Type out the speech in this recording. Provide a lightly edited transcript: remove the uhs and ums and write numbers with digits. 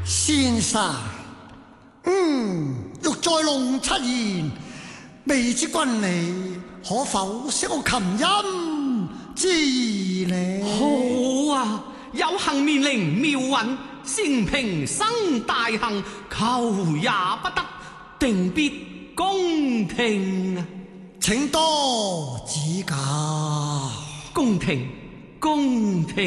先生，欲在龍七言，未知君你可否識我琴音之意呢？ 好啊，有幸面靈妙韻，先平生大幸，求也不得，定必恭聽。 請多指教。 恭聽，恭聽。